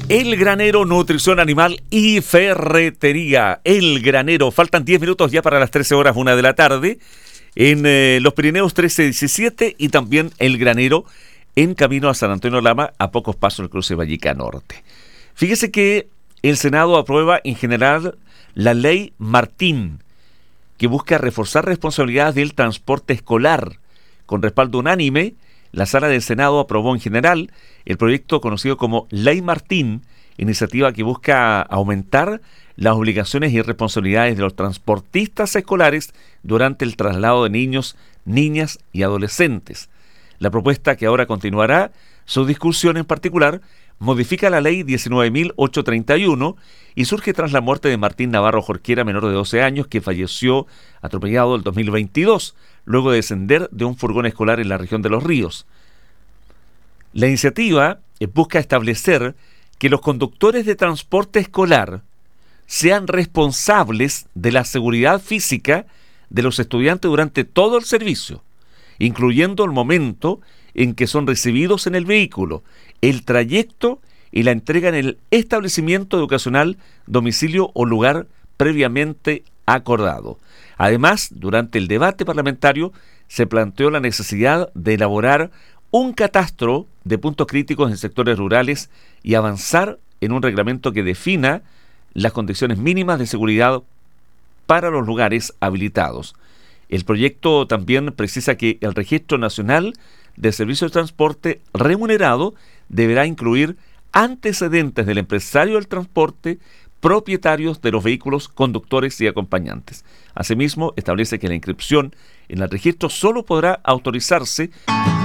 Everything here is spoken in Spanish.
El Granero, nutrición animal y ferretería. El Granero, faltan 10 minutos ya para las 13 horas, 1 de la tarde. En los Pirineos 13-17 y también El Granero en camino a San Antonio Lama, a pocos pasos del cruce Vallica Norte. Fíjese que el Senado aprueba en general la ley Martín, que busca reforzar responsabilidades del transporte escolar. Con respaldo unánime, la Sala del Senado aprobó en general el proyecto conocido como Ley Martín, iniciativa que busca aumentar las obligaciones y responsabilidades de los transportistas escolares durante el traslado de niños, niñas y adolescentes. La propuesta, que ahora continuará su discusión en particular, modifica la ley 19.831 y surge tras la muerte de Martín Navarro Jorquera, menor de 12 años, que falleció atropellado el 2022, luego de descender de un furgón escolar en la región de Los Ríos. La iniciativa busca establecer que los conductores de transporte escolar sean responsables de la seguridad física de los estudiantes durante todo el servicio, incluyendo el momento en que son recibidos en el vehículo, el trayecto y la entrega en el establecimiento educacional, domicilio o lugar previamente acordado. Además, durante el debate parlamentario se planteó la necesidad de elaborar un catastro de puntos críticos en sectores rurales y avanzar en un reglamento que defina las condiciones mínimas de seguridad para los lugares habilitados. El proyecto también precisa que el Registro Nacional de Servicios de Transporte Remunerado deberá incluir antecedentes del empresario del transporte, propietarios de los vehículos, conductores y acompañantes. Asimismo, establece que la inscripción en el registro solo podrá autorizarse